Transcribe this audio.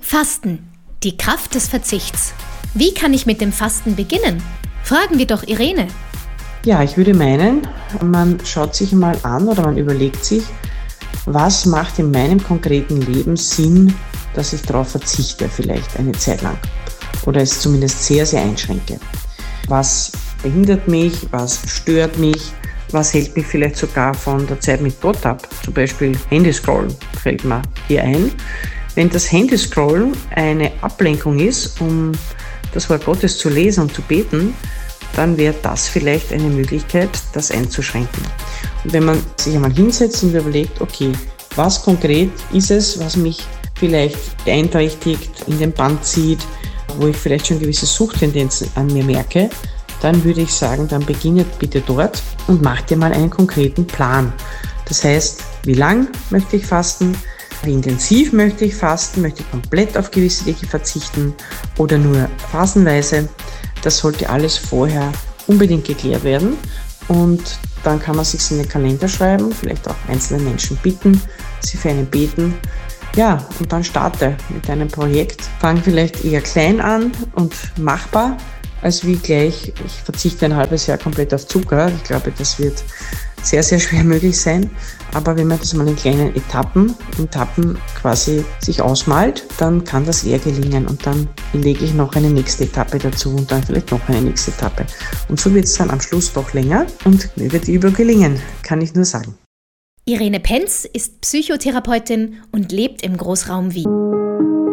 Fasten, die Kraft des Verzichts. Wie kann ich mit dem Fasten beginnen? Fragen wir doch Irene. Ja, ich würde meinen, man schaut sich mal an oder man überlegt sich, was macht in meinem konkreten Leben Sinn, dass ich darauf verzichte, vielleicht eine Zeit lang oder es zumindest sehr, sehr einschränke. Was behindert mich, was stört mich, was hält mich vielleicht sogar von der Zeit mit Gott ab, zum Beispiel Handyscrollen fällt mir hier ein. Wenn das Handyscrollen eine Ablenkung ist, um das Wort Gottes zu lesen und zu beten, dann wäre das vielleicht eine Möglichkeit, das einzuschränken. Und wenn man sich einmal hinsetzt und überlegt, okay, was konkret ist es, was mich vielleicht beeinträchtigt, in den Bann zieht, wo ich vielleicht schon gewisse Suchttendenzen an mir merke, dann würde ich sagen, dann beginnet bitte dort und mach dir mal einen konkreten Plan. Das heißt, wie lang möchte ich fasten, wie intensiv möchte ich fasten, möchte ich komplett auf gewisse Dinge verzichten oder nur phasenweise. Das sollte alles vorher unbedingt geklärt werden und dann kann man sich in den Kalender schreiben, vielleicht auch einzelne Menschen bitten, sie für einen beten. Ja, und dann starte mit einem Projekt. Fang vielleicht eher klein an und machbar, als wie gleich, ich verzichte ein halbes Jahr komplett auf Zucker. Ich glaube, das wird sehr, sehr schwer möglich sein. Aber wenn man das mal in kleinen Etappen quasi sich ausmalt, dann kann das eher gelingen. Und dann lege ich noch eine nächste Etappe dazu und dann vielleicht noch eine nächste Etappe. Und so wird es dann am Schluss doch länger und möge die Übung gelingen, kann ich nur sagen. Irene Penz ist Psychotherapeutin und lebt im Großraum Wien.